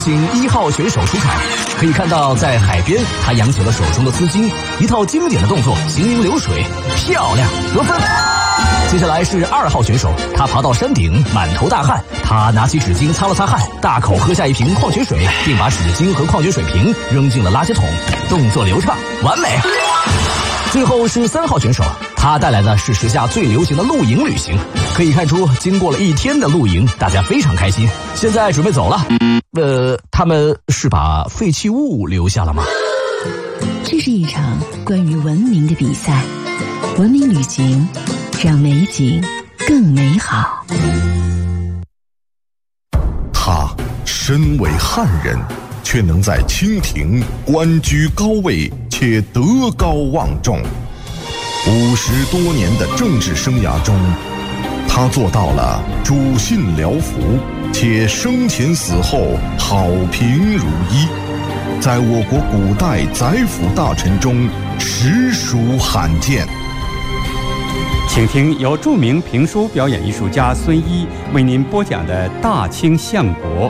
请1号选手出场，可以看到在海边，他扬起了手中的丝巾，一套经典的动作，行云流水，漂亮，得分。接下来是2号选手，他爬到山顶，满头大汗，他拿起纸巾擦了擦汗，大口喝下一瓶矿泉水，并把纸巾和矿泉水瓶扔进了垃圾桶，动作流畅，完美。最后是3号选手，他带来的是时下最流行的露营旅行，可以看出经过了1天的露营，大家非常开心，现在准备走了。他们是把废弃物留下了吗？ 这是一场关于文明的比赛，文明旅行让美景更美好。 他身为汉人，却能在清廷官居高位且德高望重。50多年的政治生涯中，他做到了主信僚服，且生前死后好评如一，在我国古代宰辅大臣中实属罕见。 请听由著名评书表演艺术家孙一为您播讲的《大清相国》。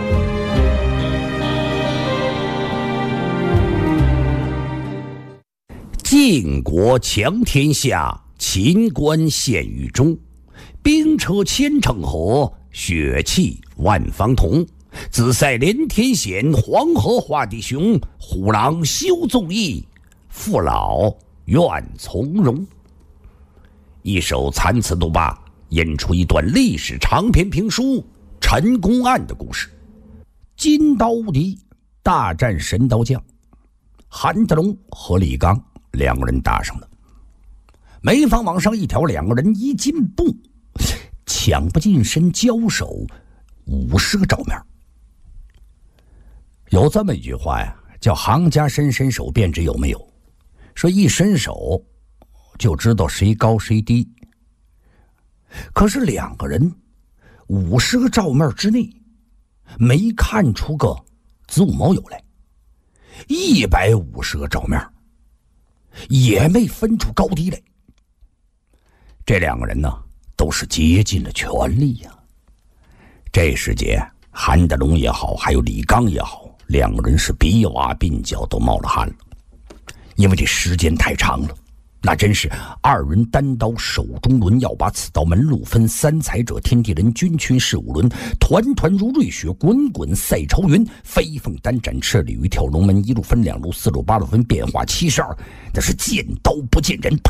晋国强天下，秦关陷于中。兵车千乘河，血气万方同。紫塞连天险，黄河化地雄。虎狼休纵义，父老愿从容。一首残词读罢，引出一段历史长篇评书《陈公案》的故事。金刀无敌大战神刀将，韩德龙和李刚2个人打上了。没妨往上一挑，2个人一进步，抢不近身，交手50个照面。有这么一句话呀，叫行家伸伸手便知有没有，说一伸手就知道谁高谁低。可是2个人50个照面之内没看出个子午卯酉来，150个照面也没分出高低来。这2个人呢，都是竭尽了全力呀。这时节，韩德龙也好，还有李刚也好，2个人是鼻洼鬓角都冒了汗了，因为这时间太长了。那真是2人单刀手中抡，要把此刀门路分。3才者天地人，军群事五伦，团团如瑞雪，滚滚赛朝云。飞凤单展翅，鲤鱼跳龙门，1路分2路，4路8路分，变化72，那是见刀不见人。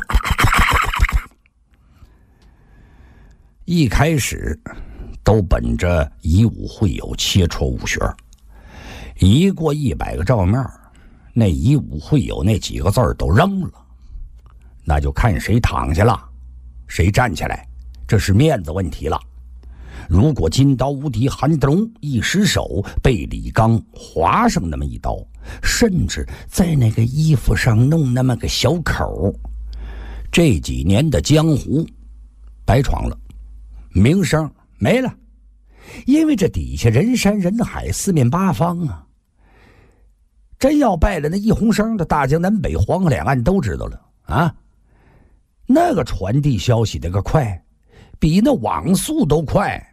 一开始都本着以武会友，切磋武学，一过100个照面，那以武会友那几个字都扔了。那就看谁躺下了，谁站起来，这是面子问题了。如果金刀无敌韩德龙一失手，被李刚划上那么一刀，甚至在那个衣服上弄那么个小口，这几年的江湖白闯了，名声没了。因为这底下人山人海，四面八方啊，真要败了，那一洪声的大江南北、黄河两岸都知道了啊。那个传递消息那个快，比那网速都快。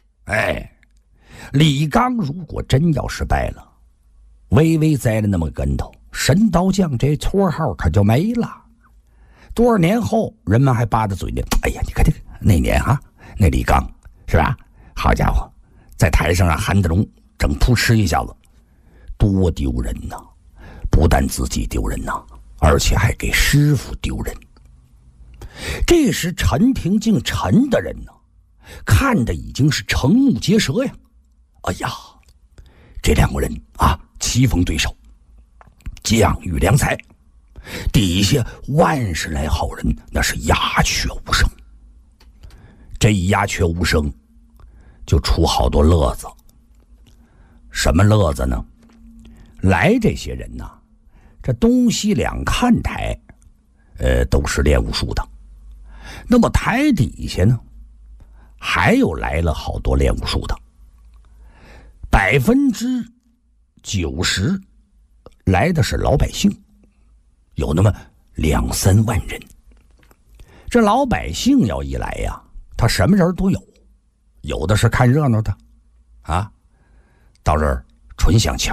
李刚如果真要是败了，微微栽了那么个跟头，神刀将这绰号可就没了。多少年后，人们还扒着嘴呢，哎呀，你看这个那年啊，那李刚是吧？好家伙，在台上让韩德龙整扑哧一下子，多丢人呐！不但自己丢人呐，而且还给师傅丢人。这时陈廷敬陈的人呢，看的已经是瞠目结舌呀！哎呀，这2个人啊，棋逢对手，将遇良才，底下10来号人那是鸦雀无声。这一鸦雀无声，就出好多乐子。什么乐子呢？来这些人呢，这东西2看台，都是练武术的。那么台底下呢，还有来了好多练武术的，90%来的是老百姓，有那么2、3万人。这老百姓要一来呀，他什么人都有，有的是看热闹的，啊，到这儿纯想瞧